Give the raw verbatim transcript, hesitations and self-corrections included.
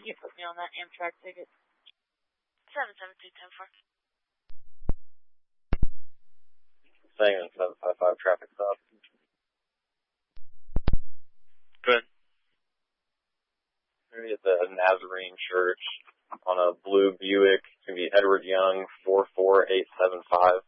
Can you put me on that Amtrak ticket? seven seven two ten four. Saying seven five five traffic stop. Good. Maybe at the Nazarene Church on a blue Buick. It's going to be Edward Young, four four eight seven five.